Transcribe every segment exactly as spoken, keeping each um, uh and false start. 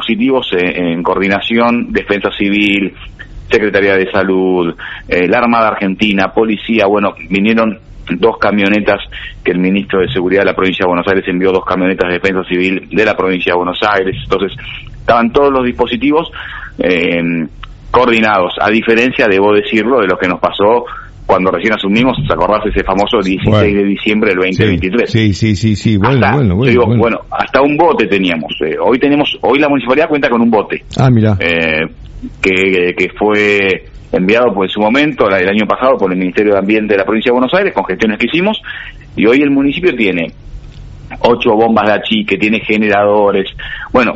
dispositivos en, en coordinación, Defensa Civil, Secretaría de Salud, eh, la Armada Argentina, Policía, bueno, vinieron dos camionetas que el ministro de Seguridad de la provincia de Buenos Aires envió, dos camionetas de Defensa Civil de la provincia de Buenos Aires, entonces estaban todos los dispositivos eh, coordinados, a diferencia, debo decirlo, de lo que nos pasó cuando recién asumimos. ¿Te acordás ese famoso dieciséis bueno, de diciembre del veinte veintitrés? Sí, sí, sí, sí, bueno, hasta, bueno, bueno, digo, bueno. bueno, hasta un bote teníamos. Eh, hoy tenemos, hoy la municipalidad cuenta con un bote. Ah, mira. Eh, que, que fue enviado por en su momento, el año pasado, por el Ministerio de Ambiente de la provincia de Buenos Aires, con gestiones que hicimos, y hoy el municipio tiene ocho bombas de achique, tiene generadores, bueno,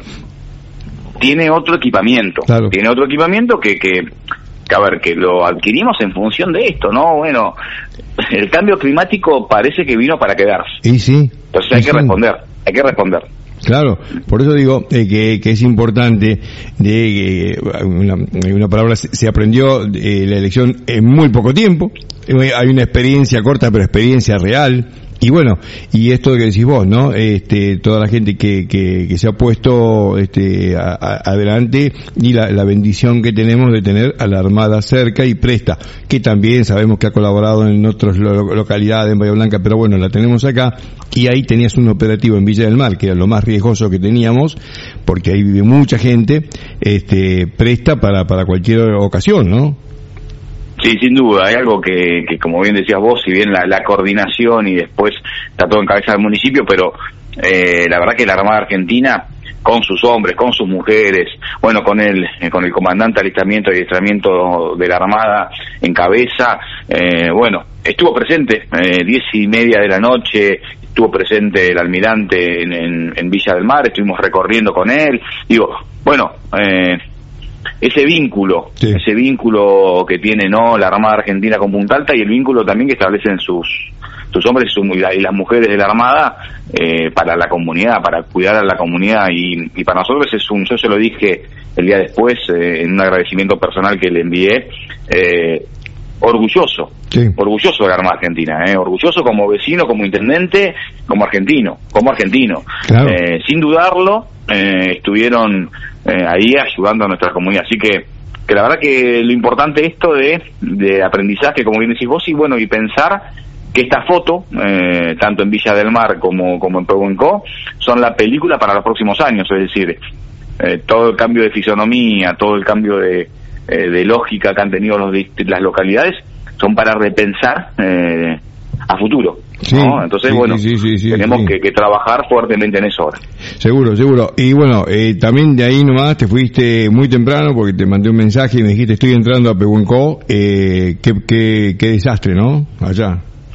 tiene otro equipamiento, claro. tiene otro equipamiento que, que, que, a ver, que lo adquirimos en función de esto, ¿no? Bueno, el cambio climático parece que vino para quedarse. Y sí. Entonces hay y que sí. responder, hay que responder. Claro, por eso digo eh, que, que es importante, de eh, una, una palabra se, se aprendió eh, la elección en muy poco tiempo, eh, hay una experiencia corta pero experiencia real. Y bueno, y esto que decís vos, ¿no? Este, toda la gente que, que, que se ha puesto, este, a, a, adelante, y la, la bendición que tenemos de tener a la Armada cerca y presta, que también sabemos que ha colaborado en otras lo, localidades, en Bahía Blanca, pero bueno, la tenemos acá, y ahí tenías un operativo en Villa del Mar, que era lo más riesgoso que teníamos, porque ahí vive mucha gente, este, presta para, para cualquier ocasión, ¿no? Sí, sin duda, hay algo que, que como bien decías vos, si bien la, la coordinación y después está todo en cabeza del municipio, pero eh, la verdad que la Armada Argentina, con sus hombres, con sus mujeres, bueno, con el eh, con el comandante de alistamiento y adiestramiento de la Armada en cabeza, eh, bueno, estuvo presente, eh, diez y media de la noche, estuvo presente el almirante en, en, en Villa del Mar, estuvimos recorriendo con él, digo, bueno, eh, ese vínculo, sí. ese vínculo que tiene no la Armada Argentina con Punta Alta y el vínculo también que establecen sus sus hombres y, sus, y las mujeres de la Armada eh, para la comunidad, para cuidar a la comunidad y, y para nosotros es un, yo se lo dije el día después eh, en un agradecimiento personal que le envié, eh, orgulloso, sí. orgulloso de la Armada Argentina, eh, orgulloso como vecino, como intendente, como argentino, como argentino, claro. eh, sin dudarlo, eh, estuvieron eh, ahí ayudando a nuestra comunidad, así que que la verdad que lo importante esto de, de aprendizaje, como bien decís vos, y bueno, y pensar que esta foto, eh, tanto en Villa del Mar como, como en Pehuenco, son la película para los próximos años, es decir, eh, todo el cambio de fisonomía, todo el cambio de, eh, de lógica que han tenido los, las localidades, son para repensar eh, a futuro. Sí, ¿no? Entonces, sí, bueno, sí, sí, sí, tenemos sí. Que, que trabajar fuertemente en eso ahora. Seguro, seguro. Y bueno, eh, también de ahí nomás te fuiste muy temprano porque te mandé un mensaje y me dijiste estoy entrando a Pehuenco. Eh, qué, qué, qué desastre, ¿no? Allá.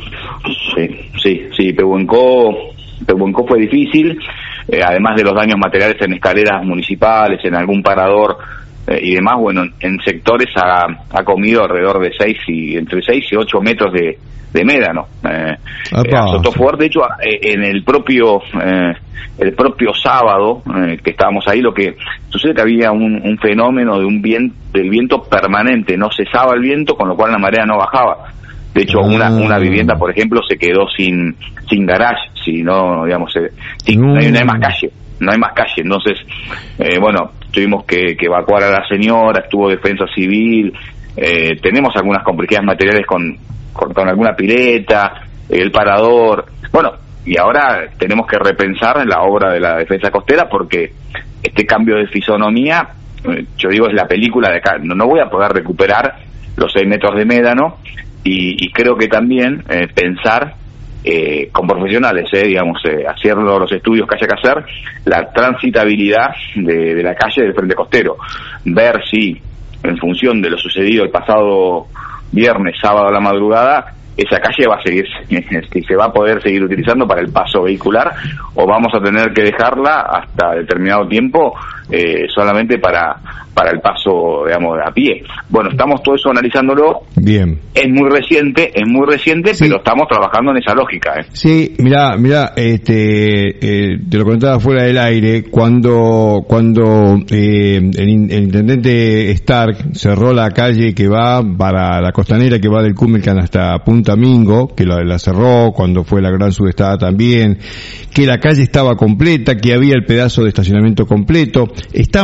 Sí, sí, sí. Pehuenco, Pehuenco fue difícil, eh, además de los daños materiales en escaleras municipales, en algún parador eh, y demás. Bueno, en sectores ha, ha comido alrededor de seis y entre seis y ocho metros de de médano, eh, eh, azotó fuerte. De hecho, eh, en el propio eh, el propio sábado eh, que estábamos ahí, lo que sucede es que había un, un fenómeno de un viento, del viento permanente, no cesaba el viento, con lo cual la marea no bajaba. De hecho, ah. una una vivienda, por ejemplo, se quedó sin sin garage, si no, digamos, eh, sin, no. no, hay, no hay más calle, no hay más calle. Entonces, eh, bueno, tuvimos que, que evacuar a la señora, estuvo Defensa Civil, eh, tenemos algunas complejidades materiales con Con, con alguna pileta, el parador, bueno, y ahora tenemos que repensar la obra de la defensa costera porque este cambio de fisonomía, eh, yo digo, es la película de acá, no, no voy a poder recuperar los seis metros de médano y, y creo que también eh, pensar eh, con profesionales, eh, digamos, eh, hacer los estudios que haya que hacer, la transitabilidad de, de la calle del frente costero, ver si en función de lo sucedido el pasado viernes, sábado a la madrugada, esa calle va a seguir, si se va a poder seguir utilizando para el paso vehicular o vamos a tener que dejarla hasta determinado tiempo eh, solamente para para el paso, digamos, a pie. Bueno, estamos todo eso analizándolo. Bien. Es muy reciente, es muy reciente, sí. Pero estamos trabajando en esa lógica. ¿eh? Sí, mirá, mirá, este, eh, te lo contaba fuera del aire, cuando cuando eh, el, el intendente Stark cerró la calle que va para la costanera, que va del Cumelcan hasta Punta Mingo, que la, la cerró, cuando fue la Gran Sudestada también, que la calle estaba completa, que había el pedazo de estacionamiento completo, estaba